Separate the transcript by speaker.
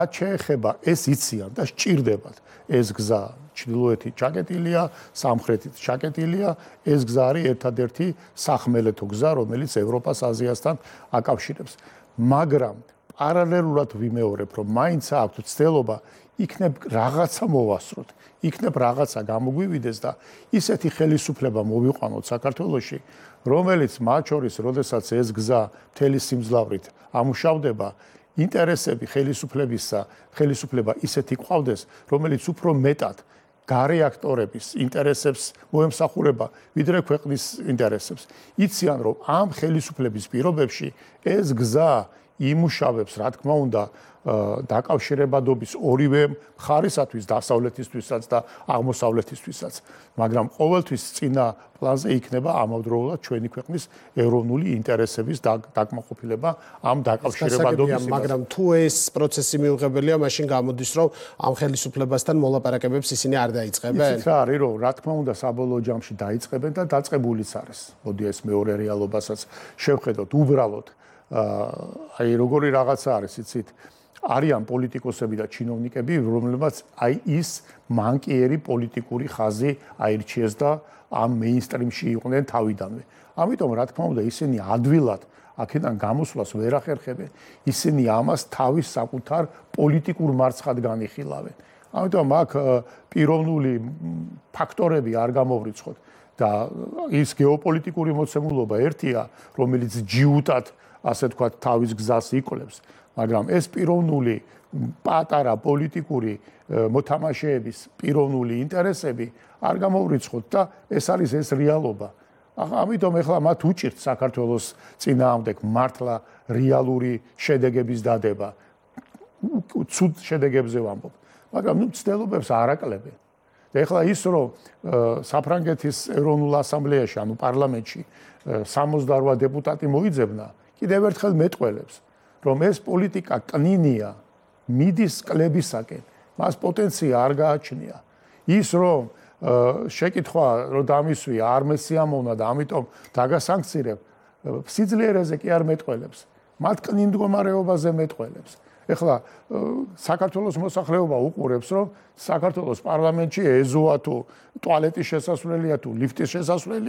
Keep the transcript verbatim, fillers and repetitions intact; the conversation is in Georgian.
Speaker 1: რაც შეეხება ეს იციან და სჭირდებათ ეს გზა ჩრდილოეთი ჩაკეტილია, სამხრეთით ჩაკეტილია, ეს გზა არის ერთადერთი სახმელეთო გზა, რომელიც ევროპას აზიასთან აკავშირებს. მაგრამ პარალელურად ვიმეორებ, რომ მაინც აქვს ცდილობა იქნებ რაღაცა მოვასწროთ, იქნებ რაღაცა გამოგვივიდეს და ისეთი ხელისუფლება მოვიყვანოთ საქართველოში, რომელიც მათ შორის, როდესაც ეს გზა მთელი სიმძლავრით ამუშავდება, ინტერესები ხელისუფლებისა, ხელისუფლება ისეთი ყავდეს, რომელიც უფრო მეტად გარე აქტორების ინტერესებს მოემსახურება, ვიდრე ქვეყნის ინტერესებს. იციან, რომ ამ ხელისუფლების პირობებში ეს გზა იმუშავებს, რა თქმა უნდა, დაკავშირებადობის ორივე მხარისათვის, დასავლეთისთვისაც და აღმოსავლეთისთვისაც, მაგრამ ყოველთვის წინა პლანზე იქნება ამავდროულად ჩვენი ქვეყნის ეროვნული ინტერესების დაკმაყოფილება ამ დაკავშირებადობის.
Speaker 2: მაგრამ თუ ეს პროცესი მიუღებელია, მაშინ გამოდის, რომ ამ ხელისუფლებასთან მოლაპარაკებებს ისინი არ დაიწყებენ.
Speaker 1: იცით რა არის, რომ რა თქმა უნდა საბოლოო ჯამში დაიწყებენ და დაწყებულიც არის. მოდი ეს მეორე რეალობასაც შევხედოთ უბრალოდ. აი როგორი რაღაცა არის, იცით? არიან პოლიტიკოსები და ჩინოვნიკები, რომლებმაც აი ის მანკიერი პოლიტიკური ხაზი აირჩიეს და ამ მეინსტრიმში იყვნენ თავიდანვე. ამიტომ რა თქმა უნდა ისინი ადვილად აქედან გამოსვლას ვერ ახერხებენ. ისინი ამას თავის საკუთარ პოლიტიკურ მარცხად განიხილავენ. ამიტომ აქ პიროვნული ფაქტორები არ გამოვრიცხოთ და ის გეოპოლიტიკური მოცემულობა ერთია, რომელიც ჯიუტად ასე თქვათ თავის გზას იკლებს. მაგრამ ეს პიროვნული პატარა პოლიტიკური მოთამაშეების პიროვნული ინტერესები არ გამოვრიცხოთ და ეს არის ეს რეალობა. ამიტომ ეხლა მათ უჭირთ საქართველოს წინააღმდეგ მართლა რეალური შედეგების დადება. ცუდ შედეგებზე ვამბობ. მაგრამ ნუ ცდილობებს არ აკლებენ. და ეხლა ის რომ საფრანგეთის ეროვნულ ასამბლეაში, ანუ პარლამენტში სამოცდაოთხ დეპუტატი მოიძებნა, კიდევ ერთხელ მეტყველებს, რომ ეს პოლიტიკა კნინია, მიდის კლებისაკენ, მას პოტენცია არ გააჩნია. ის რომ შეკითხვა რომ დამისვია არ მესიამოვნა და ამიტომ დაგასანქცირებ, სიძლიერეზე კი არ მეტყველებს, მათ კნინ მდგომარეობაზე მეტყველებს. ეხლა საქართველოს მოსახლეობა უყურებს, რომ საქართველოს პარლამენტში ეზოა თუ ტუალეტის შესასვლელია თუ ლიფტის შესასვლელი